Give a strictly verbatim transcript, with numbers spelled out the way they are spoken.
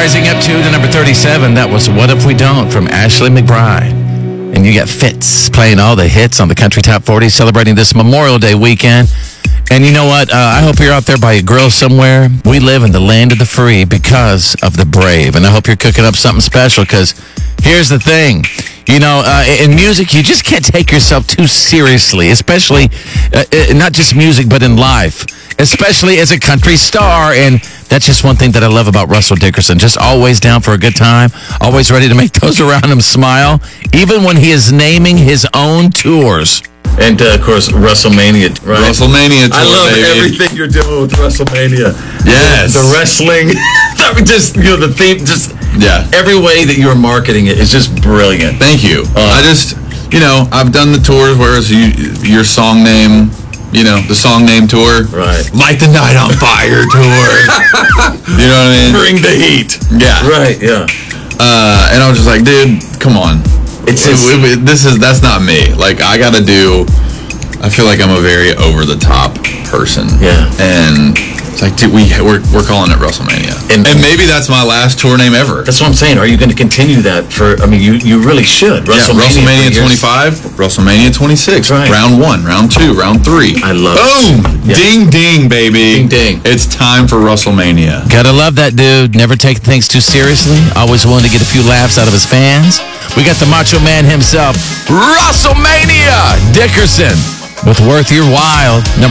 Rising up to the number thirty-seven, that was What If We Don't from Ashley McBride. And you got Fitz playing all the hits on the Country Top forty, celebrating this Memorial Day weekend. And you know what? Uh, I hope you're out there by a grill somewhere. We live in the land of the free because of the brave. And I hope you're cooking up something special, because here's the thing. You know, uh, in music, you just can't take yourself too seriously, especially uh, uh, not just music, but in life, especially as a country star. And that's just one thing that I love about Russell Dickerson. Just always down for a good time, always ready to make those around him smile, even when he is naming his own tours. And, uh, of course, WrestleMania, right? WrestleMania tour, I love baby. everything you're doing with WrestleMania. Yes. The, the wrestling, I mean, just, you know, the theme, just Yeah. every way that you're marketing it is just brilliant. Thank you. Uh, I just, you know, I've done the tours where it's you, your song name, you know, the song name tour. Right. Like the Night on Fire tour. You know what I mean? Bring the heat. Yeah. Right, yeah. Uh, and I was just like, dude, come on. It's It- just, it- this is, that's not me. Like, I gotta do, I feel like I'm a very over-the-top person. Yeah. And it's like, dude, we, we're, we're calling it WrestleMania. And- And, maybe that's my last tour name ever. that's what I'm saying. Are you going to continue that for, I mean, you, you really should. Yeah, WrestleMania for years. twenty-five, WrestleMania twenty-six, Right. round one, round two, round three. I love it. Boom! Yeah. Ding, ding, baby. Ding, ding. It's time for WrestleMania. Gotta love that dude. Never take things too seriously. Always willing to get a few laughs out of his fans. We got the Macho Man himself, WrestleMania Dickerson, with Worth Your While. Number